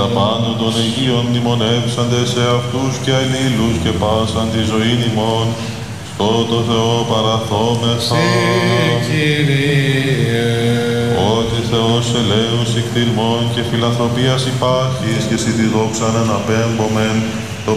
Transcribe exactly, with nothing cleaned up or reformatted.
τα πάντων των Αγίων μνημονεύσαντες σε αυτούς και αλλήλους και πάσαν τη ζωή ημών, στο το Θεό παραθόμεθα. Σε Κύριε. Ότι Θεός ελέους εκδηλμών και φιλανθρωπίας υπάρχεις και εσύ τη δόξαν αναπέμπομεν,